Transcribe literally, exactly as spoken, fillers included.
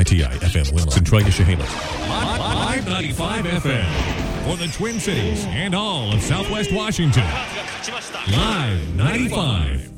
I T I F M Winland, Centralia, Chehalis. Live ninety-five F M for the Twin Cities and all of Southwest Washington. Live ninety-five.